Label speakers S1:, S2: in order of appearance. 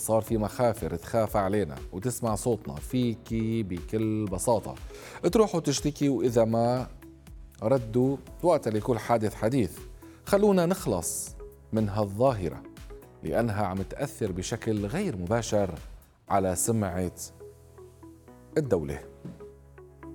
S1: صار في مخافر تخاف علينا وتسمع صوتنا، فيكي بكل بساطة تروحوا تشتكي، وإذا ما ردوا وقتها لكل حادث حديث. خلونا نخلص من هالظاهرة لأنها عم تأثر بشكل غير مباشر على سمعة الدولة.